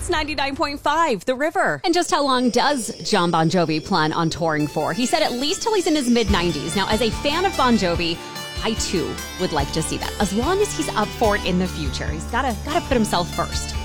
Hits 99.5, The River. And just how long does Jon Bon Jovi plan on touring for? He said at least till he's in his mid-90s. Now, as a fan of Bon Jovi, I too would like to see that. As long as he's up for it in the future. He's gotta put himself first.